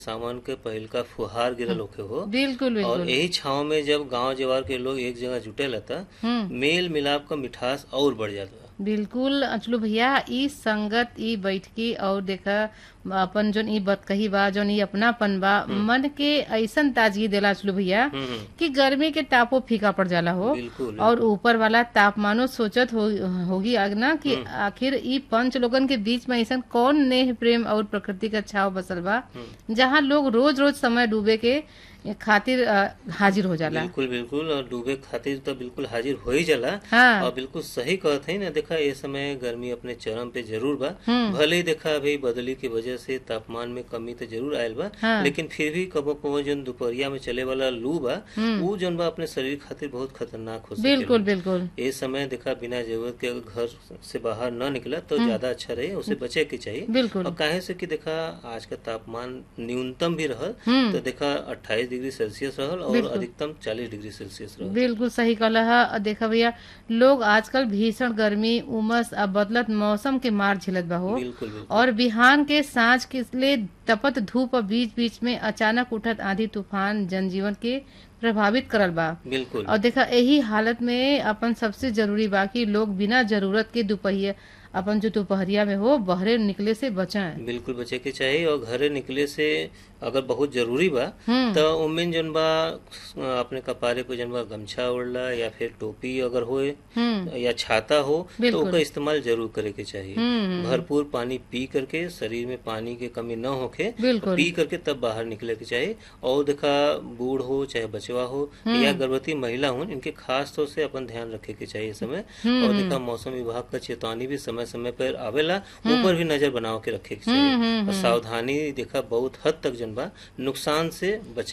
सावन के पहिलका फुहार गिरल होखे हो। बिल्कुल और बिल्कुल। यही छाव में जब गांव जवार के लोग एक जगह जुटेला त मेल मिलाप का मिठास और बढ़ जाता। बिल्कुल अचलू भैया, ई संगत, ई बैठकी और देखा अपन जोन ई बतकही बा, जोन ई अपनापन बा, मन के ऐसन ताजगी देला अचलू भैया कि गर्मी के तापो फीका पड़ जाला हो। बिल्कुल और ऊपर वाला तापमानो सोचत होगी अगना कि आखिर ई पंच लोगन के बीच में ऐसा कौन नेह प्रेम और प्रकृति का छाव बसल बा, जहाँ लोग रोज रोज समय डूबे के खातिर हाजिर हो जाला। बिल्कुल बिल्कुल। और डूबे खातिर तो बिल्कुल हाजिर हो ही जाला। हाँ। और बिल्कुल सही कहत है ना। देखा ये समय गर्मी अपने चरम पे जरूर बा। भले ही देखा अभी बदली की वजह से तापमान में कमी तो जरूर आयल बा। हाँ। लेकिन फिर भी कबो कबो जन दोपहरिया में चले वाला लू बा, वो जन बा अपने शरीर खातिर बहुत खतरनाक हो सकेला। बिल्कुल बिल्कुल। ये समय देखा बिना जरूरत के अगर घर से बाहर न निकला तो ज्यादा अच्छा रहे, उसे बचे के चाहिए। बिल्कुल। और काहे से कि देखा आज का तापमान न्यूनतम भी रहल तो देखा 28 डिग्री सेल्सियस रहल और बिल्कुल। अधिकतम 40 डिग्री सेल्सियस रहल। बिल्कुल सही कहला है। और देखा भैया, लोग आजकल भीषण गर्मी, उमस और बदलत मौसम के मार झेलत बा हो। बिल्कुल बिल्कुल। और बिहान के सांझ के लिए तपत धूप और बीच बीच में अचानक उठत आंधी तूफान जनजीवन के प्रभावित करल बा। बिल्कुल और देखा यही हालत में अपन सबसे जरूरी बा कि लोग बिना जरूरत के दोपहरिया अपन जो दोपहरिया में हो बहरे निकले से बचाएं। बिल्कुल बचे के चाहिए। और घरे निकले से अगर बहुत जरूरी बा तो उमें जन बा अपने कपारे पे जन बा गमछा ओढ़ला या फिर टोपी अगर होए या छाता हो तो बिल्कुल। उसका इस्तेमाल जरूर करे के चाहिए। भरपूर पानी पी करके, शरीर में पानी की कमी न होके बिल्कुल। पी करके तब बाहर निकले के चाहिए। और देखा बूढ़ हो चाहे बचवा हो या गर्भवती महिला हो, इनके खास तौर से अपन ध्यान रखे के चाहिए इस समय। और देखा मौसम विभाग का चेतावनी भी समय समय पर आवेला, ऊपर भी नजर बनाओ के रखे के चाहिए। और सावधानी देखा बहुत हद तक जन बा नुकसान से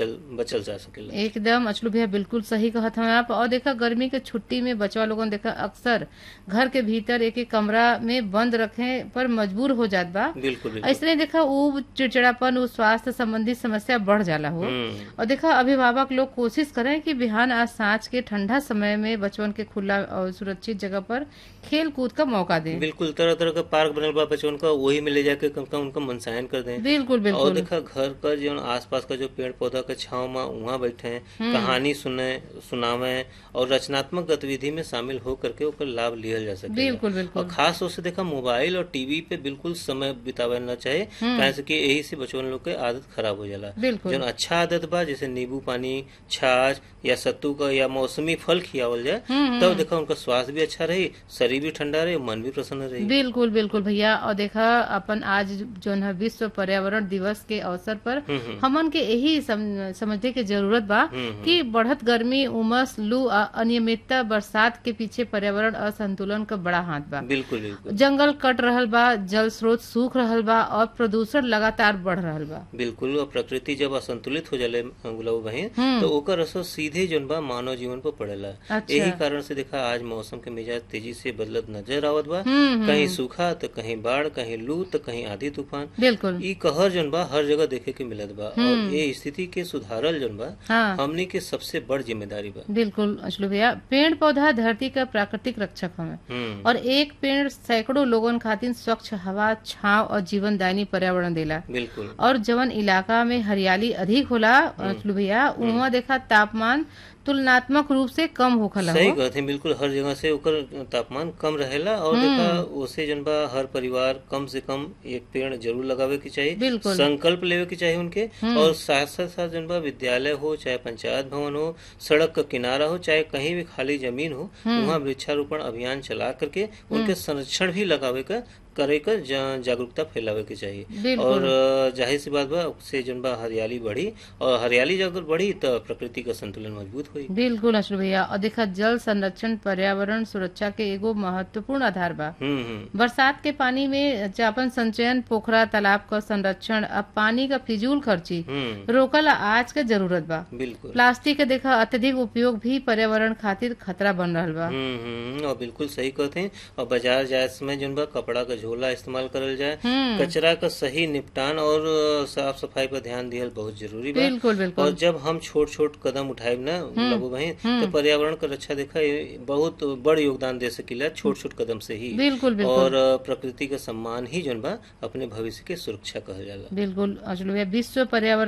बचल जा सकेला। एकदम अचलू भैया, बिल्कुल सही कहत हैं आप। और देखा गर्मी के छुट्टी में बचवा लोगन देखा अक्सर घर के भीतर एक एक कमरा में बंद रखे पर मजबूर हो जात बा। बिल्कुल बिल्कुल। ऐसे देखा वो चिड़चिड़ापन, वो स्वास्थ्य संबंधी समस्या बढ़ जाला हो। और देखा अभिभावक लोग कोशिश करें कि बिहान आज सांझ के ठंडा समय में बचवन के खुला और सुरक्षित जगह पर खेल कूद का मौका दें। बिल्कुल। तरह तरह का पार्क बनल बा बच्चों का, वही में ले जाके कम से कम उनका मनसायन कर दें। बिल्कुल और बिल्कुल। देखा घर का जो आसपास का जो पेड़ पौधा का छांव में वहाँ बैठे कहानी सुनावे और रचनात्मक गतिविधि में शामिल हो करके ओकर लाभ लिया जा सके। बिल्कुल बिल्कुल। और खास तौर से देखा मोबाइल और टीवी पे बिल्कुल समय बितावे न चाहे, कारण से कि यही से बच्चों लोग के आदत खराब हो जाला। बिल्कुल। जो अच्छा आदत बा जैसे नींबू पानी, छाछ या सत्तू का या मौसमी फल खियावल जाए, तब देखा उनका स्वास्थ्य भी अच्छा रही, शरीर भी ठंडा रहे, मन भी प्रसन्न रही। बिल्कुल बिल्कुल भैया। और देखा अपन आज जो है विश्व पर्यावरण दिवस के अवसर पर हमन के यही समझने की जरूरत बा कि बढ़त गर्मी, उमस, लू, अनियमितता, बरसात के पीछे पर्यावरण असंतुलन का बड़ा हाथ बा। बिल्कुल बिल्कुल। जंगल कट रहल बा, जल स्रोत सूख रहल बा और प्रदूषण लगातार बढ़ रहल बा। बिल्कुल। और प्रकृति जब असंतुलित हो जाले गुलाब बहन, तो ओकर असर सीधे जोन बा मानव जीवन पर पड़ेला। अच्छा। यही कारण से देखा आज मौसम के मिजाज तेजी से बदलत नजर आवत बा। कहीं सूखा तो कहीं बाढ़, कहीं लू तो कहीं आंधी तूफान। बिल्कुल। ई कहर जोन बा हर जगह देखे के मिलत बा। और ये स्थिति के सुधारल जोन बा हाँ। हमनी के सबसे बड़ जिम्मेदारी बा। बिल्कुल अचलू भैया, पेड़ पौधा धरती का प्राकृतिक रक्षक हमें। और एक पेड़ सैकड़ों लोगन खातिर स्वच्छ हवा, छांव और जीवनदायिनी पर्यावरण देला। बिल्कुल। और जवन इलाका में हरियाली अधिक होला अचलू भैया, उहाँ देखा तापमान तुलनात्मक रूप से कम होखला सही हो। कहते हैं। बिल्कुल हर जगह से ओकर तापमान कम रहेला। और देखा उसे जन बा हर परिवार कम से कम एक पेड़ जरूर लगावे के चाहिए, बिल्कुल। संकल्प लेवे के चाहिए उनके। और साथ साथ जन बा विद्यालय हो चाहे पंचायत भवन हो, सड़क का किनारा हो चाहे कहीं भी खाली जमीन हो, वहाँ वृक्षारोपण अभियान चला करके उनके संरक्षण भी लगावे का करे का जागरूकता फैलावे के चाहिए। बिल्कुल। और जाहिर सी बात बा उससे जन बा हरियाली बढ़ी, और हरियाली अगर बढ़ी तो प्रकृति का संतुलन मजबूत हुई। बिल्कुल अचलू भैया। और देखा जल संरक्षण पर्यावरण सुरक्षा के एगो महत्वपूर्ण आधार बा। बरसात के पानी में अपन संचयन, पोखरा तालाब का संरक्षण, अब पानी का फिजूल खर्ची रोकल आज के जरूरत बा। बिल्कुल। प्लास्टिक के देखा अत्यधिक उपयोग भी पर्यावरण खातिर खतरा बन रहल बा। और बिल्कुल सही कहते हैं। और बाजार जाए समय जन बा कपड़ा का झोला इस्तेमाल करल जाए, कचरा का सही निपटान और साफ सफाई पर ध्यान दिहल बहुत जरूरी बा। बिल्कुल बिल्कुल। और जब हम छोट छोट कदम उठाएब ना लबू बहन, तो पर्यावरण का रक्षा देखा बहुत बड़ योगदान दे सकीला छोट छोट कदम से ही। बिल्कुल बिल्कुल। और प्रकृति का सम्मान ही जौन बा अपने भविष्य के सुरक्षा कहल जाला। बिल्कुल अचल भैया, विश्व पर्यावरण